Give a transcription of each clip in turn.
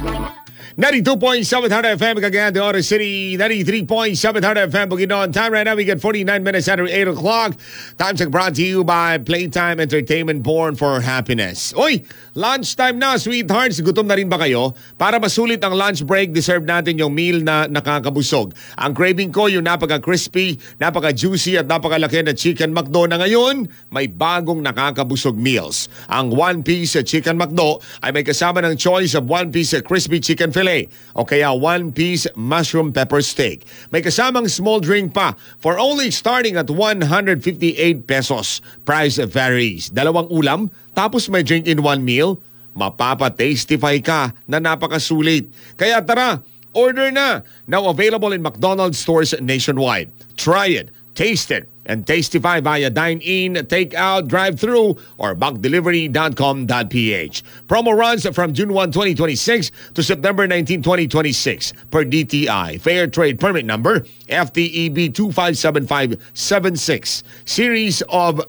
92.7 Hard FM, Cagayan de Oro City. 93.7 Hard FM, Bukidnon. Time right now, we get 49 minutes after 8 o'clock. Time check brought to you by Playtime Entertainment, born for happiness. Uy, lunchtime na, sweethearts. Gutom na rin ba kayo? Para masulit ang lunch break, deserve natin yung meal na nakakabusog. Ang craving ko, yung napaka-crispy, napaka-juicy at napakalaki na Chicken McDo na ngayon, may bagong nakakabusog meals. Ang one-piece Chicken McDo ay may kasama ng choice of one-piece crispy chicken fillet o kaya one-piece mushroom pepper steak. May kasamang small drink pa for only starting at 158 pesos. Price varies. Dalawang ulam, tapos may drink in one meal. Mapapa-tastify ka na napakasulit. Kaya tara, order na. Now available in McDonald's stores nationwide. Try it, taste it, and tastify via dine-in, take-out, drive-thru, or buckdelivery.com.ph. Promo runs from June 1, 2026 to September 19, 2026 per DTI. Fair Trade Permit Number FTEB 257576, Series of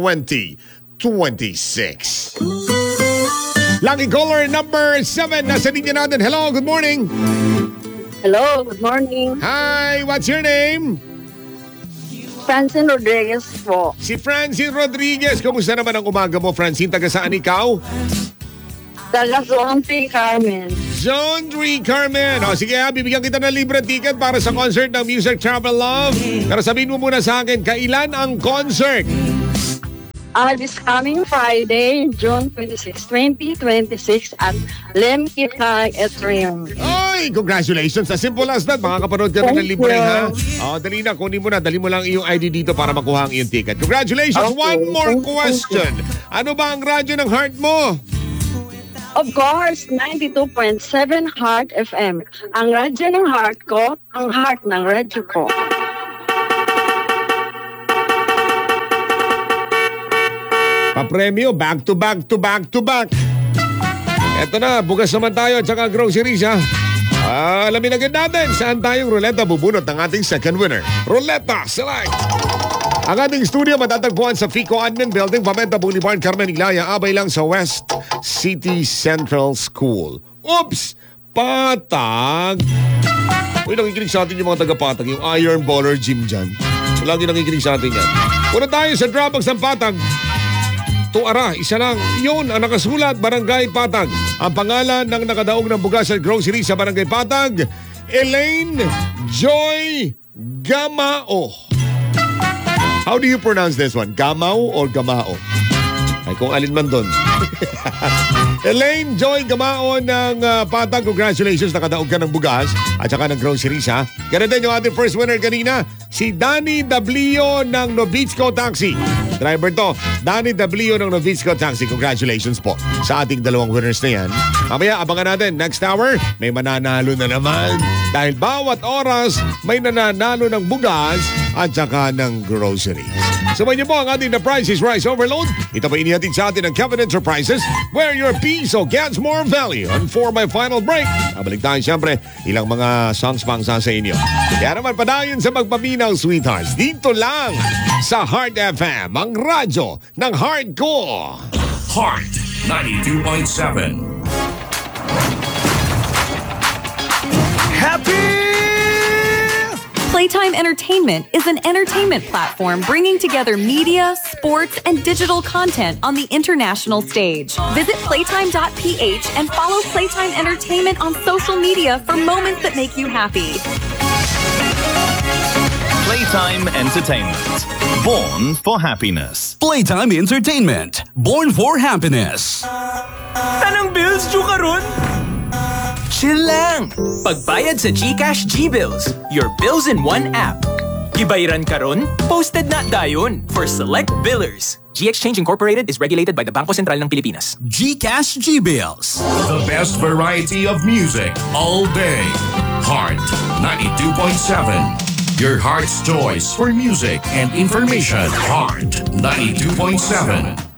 2026. Lucky caller number 7. Nasa linya natin. Hello, good morning. Hello, good morning. Hi, what's your name? Francine Rodriguez po. Si Francine Rodriguez. Kumusta naman ang umaga mo, Francine? Taga saan ikaw? Taga Zone 3, Carmen. Zone 3, Carmen. O, sige, bibigyan kita ng libre ticket para sa concert ng Music Travel Love. Pero sabihin mo muna sa akin, kailan ang concert? This coming Friday, June 26, 2026 at Lemkitag Atrium. Ay, congratulations. As simple as that. Makakapanood ka na ng libre, ha? O, dali na. Kunin mo na. Dali mo lang iyong ID dito para makuha ang iyong ticket. Congratulations. Okay. One more question. Ano ba ang radyo ng heart mo? Of course, 92.7 Heart FM. Ang radyo ng heart ko, ang heart ng radyo ko. Papremyo, back to back to back to back. Eto na, bukas naman tayo at saka groceries, ha? Alamin agad natin saan tayong ruleta bubunot ng ating second winner. Ruleta, select! Ang ating studio matatagpuan sa Fico Admin Building, Pamenta Boulevard, Carmen Iglaya, abay lang sa West City Central School. Oops! Patag! Uy, nakikinig sa atin yung mga taga-Patag, yung Iron Baller Gym dyan. Lagi nakikinig sa atin yan. Una tayo sa Dropbox ng Patag. Tuara, isa lang. Yun ang nakasulat, Barangay Patag. Ang pangalan ng nakadaog ng bugas at grocery sa Barangay Patag, Elaine Joy Gamao. How do you pronounce this one? Gamao or Gamao? Ay, kung alin man doon. Elaine Joy Gamao ng Patag, congratulations, nakadaog ka ng bugas at saka ng groceries, ha? Ganun din yung ating first winner kanina, si Danny Dablio ng Novitsco Taxi. Driver to, Danny Dablio ng Novitsco Taxi. Congratulations po sa ating dalawang winners na yan. Mamaya, abangan natin. Next hour, may mananalo na naman. Dahil bawat oras, may nananalo ng bugas at saka ng groceries. Sabay niyo po ang ating The Price is Rice Overload. Ito pa inihatid sa atin ng Kevin Enterprises, where your piso gets more value. And for my final break, babalik tayo siyempre ilang mga songs pang sa inyo. Kaya naman padayon sa magpaminaw, sweethearts. Dito lang sa Heart FM, ang radyo ng heart ko. Heart 92.7. Happy! Playtime Entertainment is an entertainment platform bringing together media, sports, and digital content on the international stage. Visit playtime.ph and follow Playtime Entertainment on social media for moments that make you happy. Playtime Entertainment. Born for happiness. Playtime Entertainment. Born for happiness. Tanang bills due karon? Chill lang! Pagbayad sa GCash G-Bills, your bills in one app. Gibayaran karon, posted na dayon for select billers. G-Exchange Incorporated is regulated by the Bangko Sentral ng Pilipinas. GCash G-Bills. The best variety of music all day. Heart 92.7. Your heart's choice for music and information. Heart 92.7.